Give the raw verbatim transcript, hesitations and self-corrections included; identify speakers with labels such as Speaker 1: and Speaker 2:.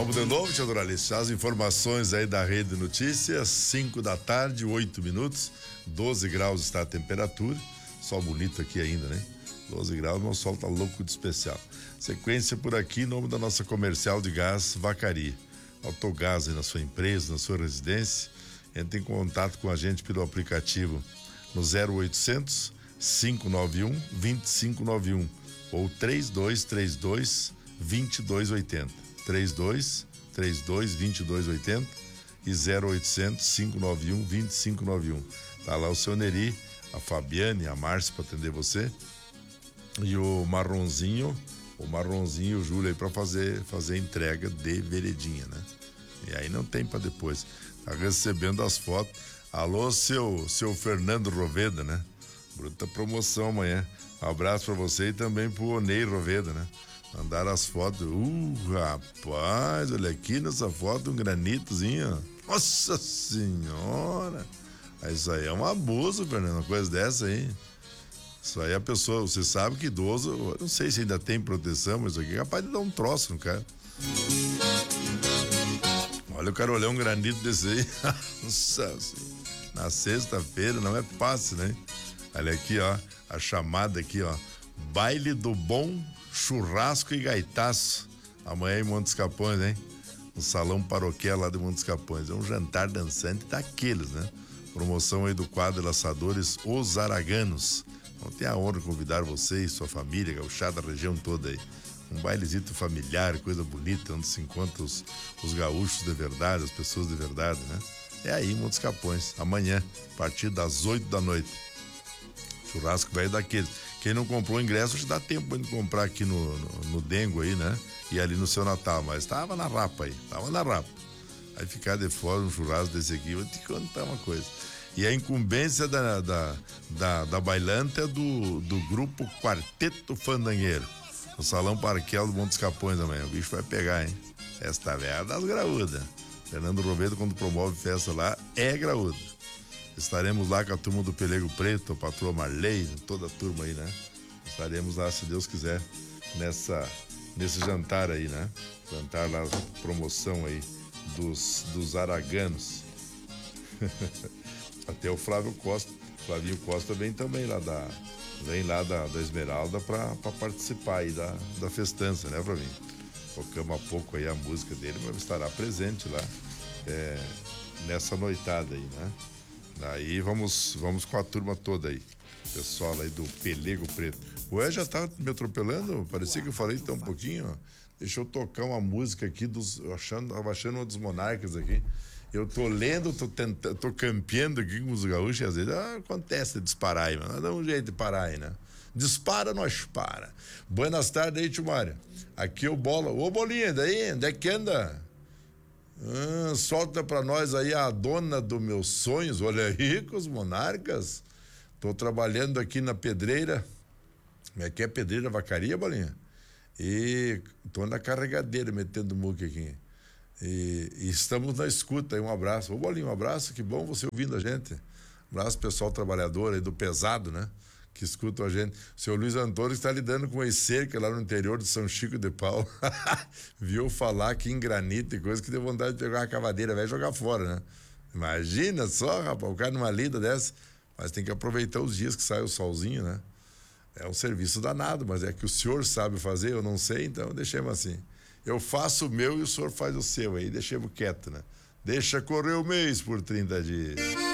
Speaker 1: Vamos de novo, tia Doralice. As informações aí da Rede Notícias, cinco da tarde, oito minutos, doze graus está a temperatura. Sol bonito aqui ainda, né? doze graus, mas o sol tá louco de especial. Sequência por aqui, em nome da nossa comercial de gás Vacaria. Autogás aí na sua empresa, na sua residência. Entre em contato com a gente pelo aplicativo no zero oitocentos, cinco nove um, dois cinco nove um ou três dois três dois, dois dois oito zero. três dois três dois, dois dois oito zero e zero oitocentos, cinco nove um, dois cinco nove um. Tá lá o seu Neri, a Fabiane, a Márcia para atender você e o Marronzinho, o Marronzinho e o Júlio aí para fazer fazer entrega de veredinha, né? E aí não tem para depois. Tá recebendo as fotos. Alô, seu seu Fernando Roveda, né? Bruta promoção amanhã. Um abraço para você e também pro Onei Roveda, né? Mandaram as fotos. Uh, rapaz, olha aqui nessa foto um granitozinho. Nossa senhora! Isso aí é um abuso, Fernando, uma coisa dessa aí. Isso aí a pessoa, você sabe que idoso, eu não sei se ainda tem proteção, mas isso aqui é capaz de dar um troço no cara. Olha, eu quero olhar um granito desse aí. Nossa, na sexta-feira não é fácil, né? Olha aqui, ó, a chamada aqui, ó. Baile do bom churrasco e gaitaço. Amanhã em Montes Capões, hein? No salão paroquial lá de Montes Capões. É um jantar dançante daqueles, né? Promoção aí do quadro Laçadores Os Araganos. Então tem a honra de convidar você e sua família, gauchada da região toda aí. Um bailezito familiar, coisa bonita, onde se encontram os, os gaúchos de verdade, as pessoas de verdade, né? É aí em Montes Capões, amanhã, a partir das oito da noite. Churrasco velho daqueles. Quem não comprou o ingresso, já dá tempo de comprar aqui no, no, no Dengo aí, né? E ali no seu Natal, mas tava na rapa aí, tava na rapa. Aí ficar de fora um churrasco desse aqui, eu vou te contar uma coisa. E a incumbência da, da, da, da bailante é do, do grupo Quarteto Fandangueiro. No Salão Parquel do Montes Capões amanhã. O bicho vai pegar, hein? Festa velha das graúdas. Fernando Roveda, quando promove festa lá, é graúda. Estaremos lá com a turma do Pelego Preto, a patroa Marley, toda a turma aí, né? Estaremos lá, se Deus quiser, nessa, nesse jantar aí, né? Jantar lá, promoção aí dos, dos araganos. Até o Flávio Costa. Flavinho Costa vem também lá da... Vem lá da, da Esmeralda pra, pra participar aí da, da festança, né, Flavinho? Tocamos há pouco aí a música dele, mas estará presente lá é, nessa noitada aí, né? Daí vamos, vamos com a turma toda aí. Pessoal aí do Pelego Preto. O Ué, já tá me atropelando? Parecia que eu falei tão um pouquinho, ó. Deixa eu tocar uma música aqui dos... Achando, tava achando uma dos Monarcas aqui. Eu tô lendo, tô tentando, tô campeando aqui com os gaúchos e às vezes ah, acontece de disparar aí, mas dá um jeito de parar aí, né? Dispara, nós para. Buenas tardes aí, tio Mário. Aqui é o Bola. Ô, Bolinha, daí, onde é que anda? Ah, solta pra nós aí a dona dos meus sonhos. Olha aí com os Monarcas. Tô trabalhando aqui na pedreira. Como é que é pedreira Vacaria, Bolinha? E tô na carregadeira metendo muque aqui. E, e estamos na escuta aí, um abraço. Ô Bolinho, um abraço, que bom você ouvindo a gente. Um abraço pessoal trabalhador aí do pesado, né? Que escuta a gente. O seu Luiz Antônio está lidando com esse cerca lá no interior de São Chico de Pau. Viu falar aqui em granito e coisa que deu vontade de pegar uma cavadeira, vai jogar fora, né? Imagina só, rapaz, o cara numa lida dessa. Mas tem que aproveitar os dias que sai o solzinho, né? É um serviço danado, mas é que o senhor sabe fazer, eu não sei, então deixemos assim. Eu faço o meu e o senhor faz o seu aí, deixemos quieto, né? Deixa correr o mês por trinta dias.